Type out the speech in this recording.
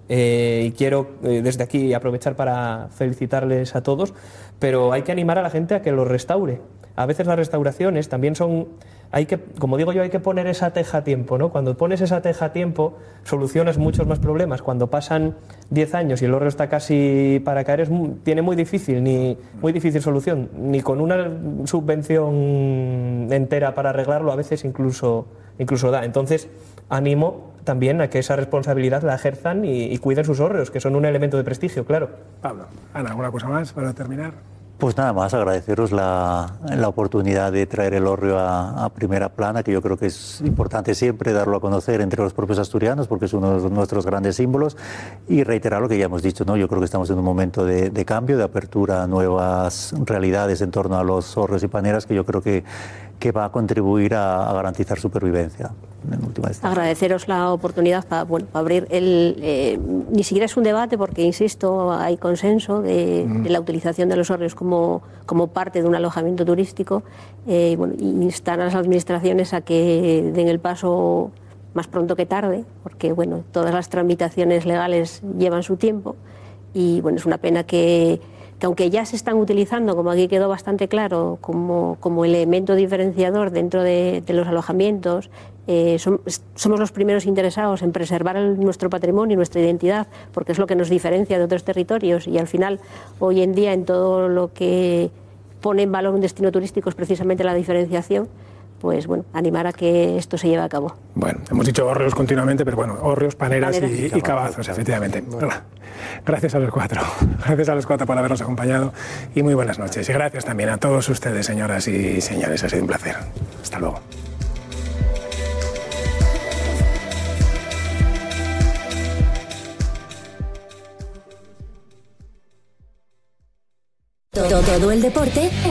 y quiero desde aquí aprovechar para felicitarles a todos, pero hay que animar a la gente a que lo restaure. A veces las restauraciones también son, como digo yo, hay que poner esa teja a tiempo, ¿no? Cuando pones esa teja a tiempo, solucionas muchos más problemas. Cuando pasan 10 años y el hórreo está casi para caer, tiene muy difícil solución, ni con una subvención entera para arreglarlo, a veces incluso da. Entonces, animo también a que esa responsabilidad la ejerzan y cuiden sus hórreos, que son un elemento de prestigio, claro. Pablo, Ana, ¿alguna cosa más para terminar? Pues nada más, agradeceros la oportunidad de traer el hórreo a primera plana, que yo creo que es importante siempre darlo a conocer entre los propios asturianos, porque es uno de nuestros grandes símbolos, y reiterar lo que ya hemos dicho, ¿no? Yo creo que estamos en un momento de cambio, de apertura a nuevas realidades en torno a los hórreos y paneras, que yo creo que va a contribuir a garantizar supervivencia. Agradeceros la oportunidad para abrir ni siquiera es un debate, porque insisto, hay consenso de la utilización de los hórreos como parte de un alojamiento turístico, y instar a las administraciones a que den el paso más pronto que tarde, porque todas las tramitaciones legales llevan su tiempo, y es una pena que aunque ya se están utilizando, como aquí quedó bastante claro, como elemento diferenciador dentro de los alojamientos, somos los primeros interesados en preservar nuestro patrimonio y nuestra identidad, porque es lo que nos diferencia de otros territorios, y al final, hoy en día, en todo lo que pone en valor un destino turístico es precisamente la diferenciación. Pues animar a que esto se lleve a cabo. Bueno, hemos dicho hórreos continuamente, pero hórreos, paneras y cabazos, efectivamente. Gracias a los cuatro. Gracias a los cuatro por habernos acompañado y muy buenas noches. Y gracias también a todos ustedes, señoras y señores. Ha sido un placer. Hasta luego. Todo el deporte